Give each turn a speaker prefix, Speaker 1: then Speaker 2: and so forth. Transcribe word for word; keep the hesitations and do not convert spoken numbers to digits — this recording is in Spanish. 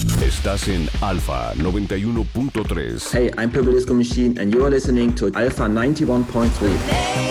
Speaker 1: Estás en Alfa noventa y uno punto tres.
Speaker 2: Hey, I'm Purple Disco Machine and you're listening to Alpha ninety-one point three.